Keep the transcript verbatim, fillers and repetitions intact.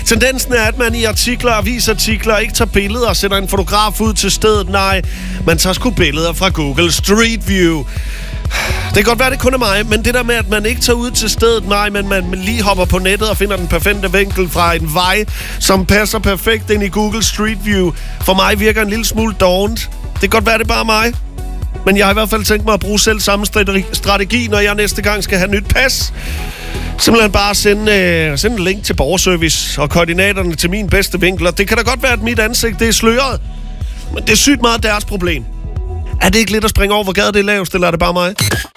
Tendensen er, at man i artikler, avisartikler ikke tager billeder og sætter en fotograf ud til stedet. Nej, man tager sgu billeder fra Google Street View. Det kan godt være, det kun er mig, men det der med, at man ikke tager ud til stedet, nej, men man lige hopper på nettet og finder den perfekte vinkel fra en vej, som passer perfekt ind i Google Street View, for mig virker en lille smule dovent. Det kan godt være, det er bare mig. Men jeg har i hvert fald tænkt mig at bruge selv samme strategi, når jeg næste gang skal have nyt pas. Simpelthen bare sende, øh, sende en link til borgerservice og koordinaterne til min bedste vinkel. Og det kan da godt være, at mit ansigt det er sløret. Men det er sygt meget deres problem. Er det ikke lidt at springe over, hvor gaden det er lavest, eller er det bare mig?